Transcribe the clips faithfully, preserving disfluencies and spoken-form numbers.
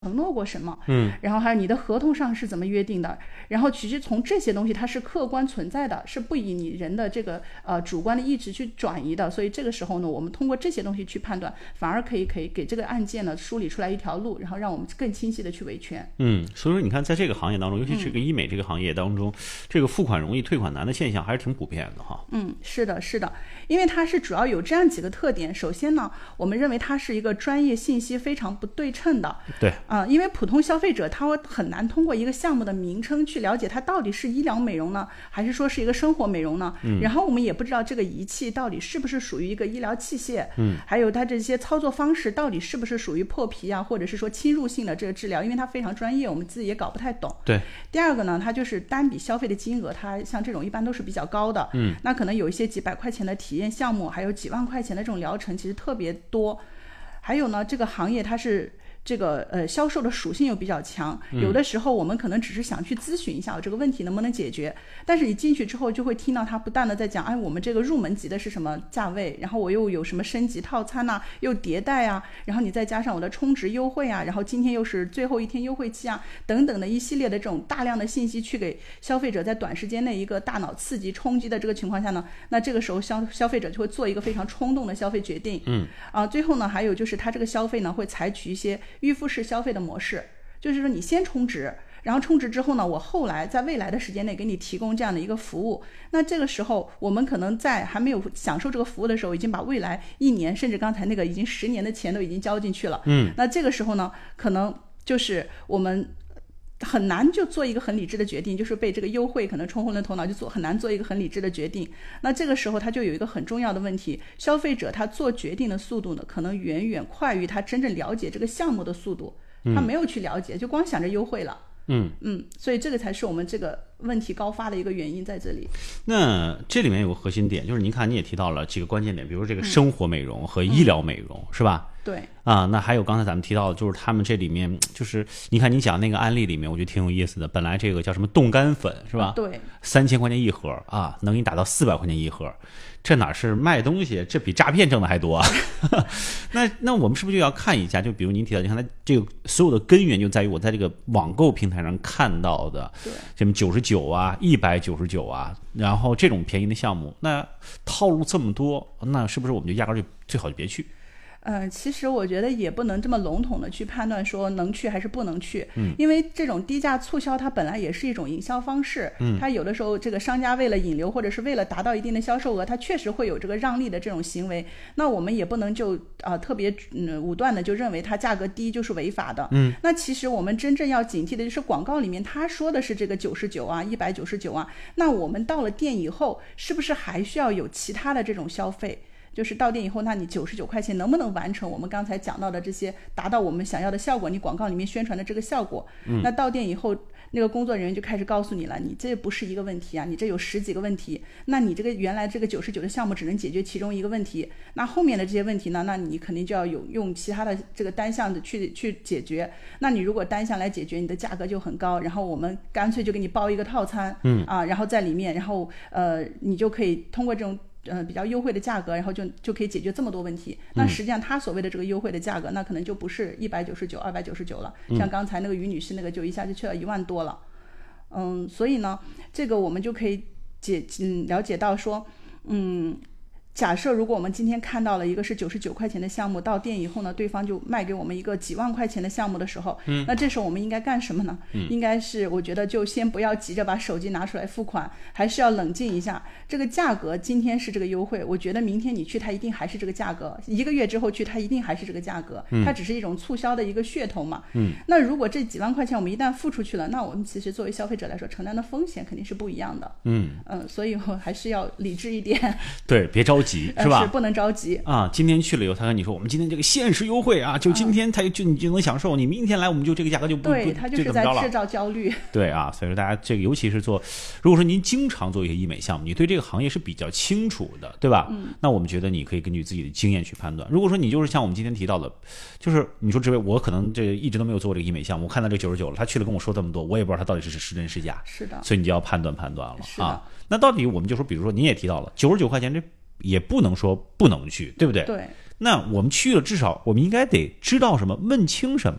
承诺过什么， 嗯， 然后还有你的合同上是怎么约定的，然后其实从这些东西它是客观存在的，是不以你人的这个呃主观的意志去转移的，所以这个时候呢，我们通过这些东西去判断，反而可以可以给这个案件呢梳理出来一条路，然后让我们更清晰的去维权。 嗯，所以说你看，在这个行业当中，尤其是这个医美这个行业当中，嗯、这个付款容易退款难的现象还是挺普遍的哈。 嗯，是的，是的，因为它是主要有这样几个特点。首先呢，我们认为它是一个专业信息非常不对称的。 对。 啊、呃，因为普通消费者他很难通过一个项目的名称去了解它到底是医疗美容呢，还是说是一个生活美容呢？嗯。然后我们也不知道这个仪器到底是不是属于一个医疗器械， 嗯。 还有它这些操作方式到底是不是属于破皮啊，或者是说侵入性的这个治疗，因为它非常专业，我们自己也搞不太懂。 对。 第二个呢，它就是单笔消费的金额，它像这种一般都是比较高的。 嗯。 那可能有一些几百块钱的体验项目，还有几万块钱的这种疗程，其实特别多。还有呢，这个行业它是这个呃销售的属性又比较强，有的时候我们可能只是想去咨询一下我这个问题能不能解决，但是你进去之后就会听到他不断的在讲，哎，我们这个入门级的是什么价位，然后我又有什么升级套餐啊，又迭代啊，然后你再加上我的充值优惠啊，然后今天又是最后一天优惠期啊，等等的一系列的这种大量的信息去给消费者在短时间内一个大脑刺激冲击的这个情况下呢，那这个时候消消费者就会做一个非常冲动的消费决定。 嗯啊，最后呢还有就是他这个消费呢会采取一些预付式消费的模式，就是说你先充值，然后充值之后呢，我后来在未来的时间内给你提供这样的一个服务。那这个时候我们可能在还没有享受这个服务的时候，已经把未来一年甚至刚才那个已经十年的钱都已经交进去了。 嗯， 那这个时候呢，可能就是我们很难就做一个很理智的决定，就是被这个优惠可能冲昏了头脑，就做很难做一个很理智的决定。那这个时候他就有一个很重要的问题，消费者他做决定的速度呢，可能远远快于他真正了解这个项目的速度。他没有去了解，就光想着优惠了。 嗯嗯，所以这个才是我们这个问题高发的一个原因在这里。 那这里面有个核心点，就是您看你也提到了几个关键点，比如这个生活美容和医疗美容，嗯、是吧？ 对啊，那还有刚才咱们提到的，就是他们这里面，就是你看你讲那个案例里面，我觉得挺有意思的。本来这个叫什么冻干粉是吧？ 对， 三千块钱一盒啊，能给你打到四百块钱一盒，这哪是卖东西，这比诈骗挣的还多啊！那那我们是不是就要看一下？就比如您提到，你看它这个所有的根源就在于我在这个网购平台上看到的， 对， 什么九十九啊、一百九十九啊，然后这种便宜的项目，那套路这么多，那是不是我们就压根儿就最好就别去？ 嗯、呃，其实我觉得也不能这么笼统的去判断说能去还是不能去， 嗯， 因为这种低价促销它本来也是一种营销方式， 嗯， 它有的时候这个商家为了引流或者是为了达到一定的销售额，它确实会有这个让利的这种行为，那我们也不能就啊、呃、特别嗯武断的就认为它价格低就是违法的， 嗯， 那其实我们真正要警惕的就是广告里面他说的是这个九十九啊、一百九十九啊，那我们到了店以后是不是还需要有其他的这种消费？就是到店以后，那你九十九块钱能不能完成我们刚才讲到的这些，达到我们想要的效果？你广告里面宣传的这个效果， 嗯， 那到店以后，那个工作人员就开始告诉你了，你这不是一个问题啊，你这有十几个问题，那你这个原来这个九十九的项目只能解决其中一个问题，那后面的这些问题呢，那你肯定就要有用其他的这个单项的去去解决。那你如果单项来解决，你的价格就很高，然后我们干脆就给你包一个套餐， 嗯啊，然后在里面，然后呃，你就可以通过这种。呃，比较优惠的价格，然后就就可以解决这么多问题。那实际上，他所谓的这个优惠的价格，那可能就不是一百九十九、二百九十九了。像刚才那个于女士那个，就一下就去了一万多了。嗯，所以呢，这个我们就可以解嗯了解到说，嗯。假设如果我们今天看到了一个是九十九块钱的项目，到店以后呢，对方就卖给我们一个几万块钱的项目的时候， 嗯， 那这时候我们应该干什么呢？ 嗯， 应该是我觉得就先不要急着把手机拿出来付款，还是要冷静一下。这个价格今天是这个优惠，我觉得明天你去它一定还是这个价格，一个月之后去它一定还是这个价格， 嗯， 它只是一种促销的一个噱头嘛。 嗯， 那如果这几万块钱我们一旦付出去了，那我们其实作为消费者来说，承担的风险肯定是不一样的。 嗯嗯，所以我还是要理智一点。 对，别着急，是吧？ 呃、是不能着急啊！今天去了以后，他跟你说我们今天这个限时优惠啊，就今天他就你就能享受，你明天来我们就这个价格就不对，他就是在制造焦虑。 对啊，所以说大家这个尤其是做，如果说您经常做一些医美项目，你对这个行业是比较清楚的，对吧？ 嗯， 那我们觉得你可以根据自己的经验去判断。如果说你就是像我们今天提到的，就是你说这位我可能这一直都没有做这个医美项目，我看到这九十九了，他去了跟我说这么多，我也不知道他到底是是真是假。 是的， 所以你就要判断判断了是的啊。那到底我们就说，比如说你也提到了九十九块钱这。也不能说不能去，对不对？ 对。 那我们去了，至少我们应该得知道什么，问清什么呢？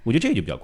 我觉得这个就比较